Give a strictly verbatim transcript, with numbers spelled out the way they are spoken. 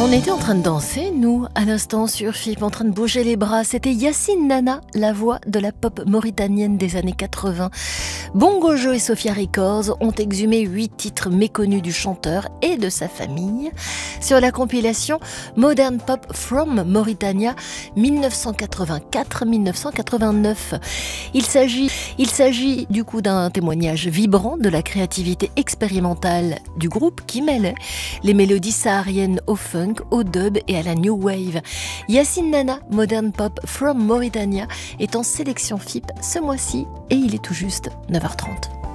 On était en train de danser, nous, à l'instant sur F I P, en train de bouger les bras. C'était Yacine Nana, la voix de la pop mauritanienne des années quatre-vingts. Bongo Joe et Sophia Records ont exhumé huit titres méconnus du chanteur et de sa famille sur la compilation Modern Pop from Mauritania dix-neuf cent quatre-vingt-quatre à dix-neuf cent quatre-vingt-neuf. Il s'agit, il s'agit du coup d'un témoignage vibrant de la créativité expérimentale du groupe qui mêlait les mélodies sahariennes au funk, au dub et à la new wave. Yacine Nana, Modern Pop from Mauritania, est en sélection F I P ce mois-ci et il est tout juste neuf heures trente.